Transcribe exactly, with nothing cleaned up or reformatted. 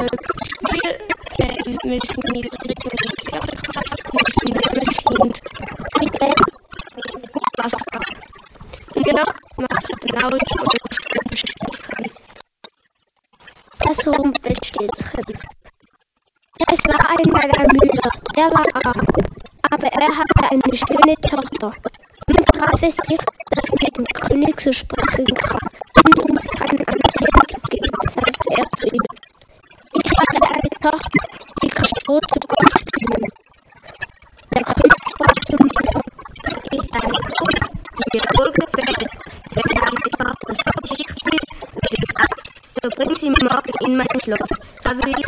Spiel äh, mit Familie dritten und vierten Klasse mit Schülern mit Wasser. Und genau, macht genau das Spiel. Das Rumpel steht drin. Es war einmal ein Müller, der war arm, aber er hatte eine schöne Tochter. Nun traf es sich, dass mit dem König zu sprechen kam und um sich einen Anzug zu geben, sagte er zu ihm: Ich habe eine Tochter, die kann Schrot und Gold bringen. Der König sprach zum Müller: Ist eine Tochter, die dir wohlgefällt, wenn deine Tochter so geschickt ist, wie gesagt, so bring sie morgen in mein Schloss. Da will